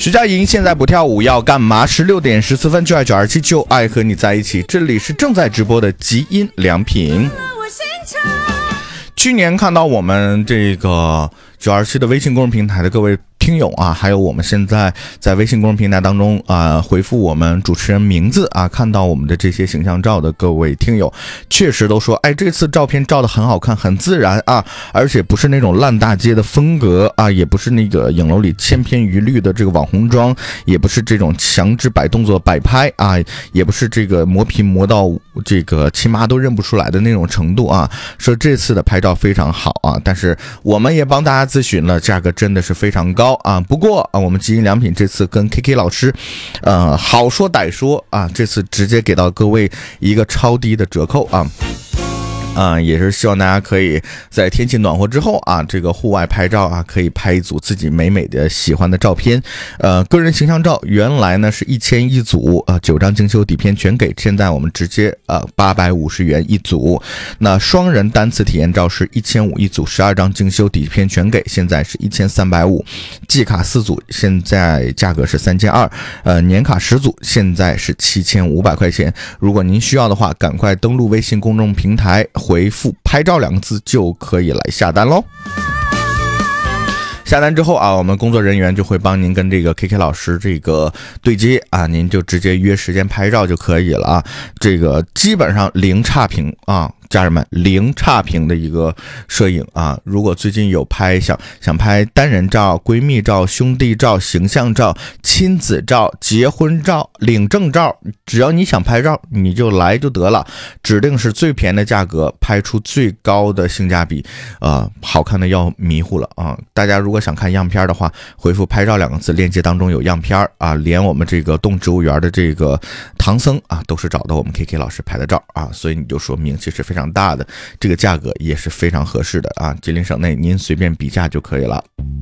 徐佳莹现在不跳舞要干嘛？16点14分，就爱927，就爱和你在一起。这里是正在直播的极音良品。去年看到我们这个927的微信公众平台的各位听友啊，还有我们现在在微信公众平台当中回复我们主持人名字啊，看到我们的这些形象照的各位听友，确实都说，哎，这次照片照得很好看，很自然啊，而且不是那种烂大街的风格啊，也不是那个影楼里千篇一律的这个网红妆，也不是这种强制摆动作摆拍啊，也不是这个磨皮磨到这个亲妈都认不出来的那种程度啊。说这次的拍照非常好啊，但是我们也帮大家咨询了，价格真的是非常高啊。不过啊，我们极音良品这次跟 KK 老师好说歹说啊，这次直接给到各位一个超低的折扣啊，也是希望大家可以在天气暖和之后啊，这个户外拍照啊，可以拍一组自己美美的喜欢的照片。个人形象照原来呢是1000一组，9张精修底片全给，现在我们直接850元一组。那双人单次体验照是1500一组，12张精修底片全给，现在是1350。季卡4组现在价格是3200，年卡10组现在是7500块钱。如果您需要的话，赶快登录微信公众平台，回复拍照2个字就可以来下单咯。下单之后啊，我们工作人员就会帮您跟这个 KK 老师这个对接啊，您就直接约时间拍照就可以了啊。这个基本上零差评啊，家人们，零差评的一个摄影啊。如果最近有想拍单人照、闺蜜照、兄弟照、形象照、亲子照、结婚照、领证照，只要你想拍照你就来就得了，指定是最便宜的价格，拍出最高的性价比，好看的要迷糊了啊。大家如果想看样片的话，回复拍照2个字，链接当中有样片啊，连我们这个动植物园的这个唐僧啊都是找到我们 KK 老师拍的照啊，所以你就说名气是非常大的，这个价格也是非常合适的啊，吉林省内您随便比价就可以了。